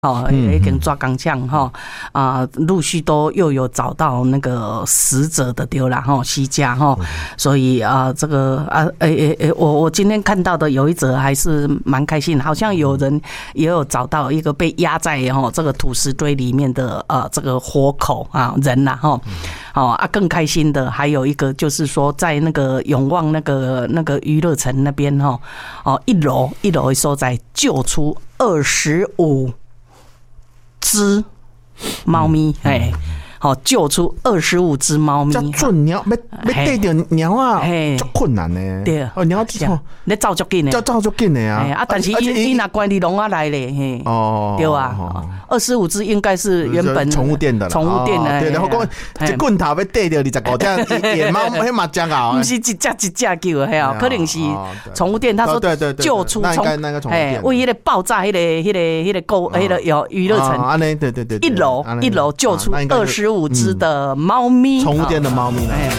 已经抓钢枪陆续都又有找到那个死者的丢啦西家所以这个我今天看到的有一则还是蛮开心，好像有人也有找到一个被压在这个土石堆里面的这个活口人啦更开心的还有一个就是说在那个永旺那个娱乐城那边一楼的所在救出25只猫咪，救出25只猫咪。 这准鸟要逮到鸟啊，足困难呢。 对， 鸟这种你走足紧的， 走足紧的啊。 但是伊那关你笼啊来嘞，对啊，25只应该是原本宠物店的，对，然后讲一棍头要逮到25只野猫，迄嘛真好。 不是一只救的，可能是宠物店。他说救出从为迄个爆炸迄个有娱乐城， 对， 一楼救出25只的猫咪， 宠物店的猫咪呢。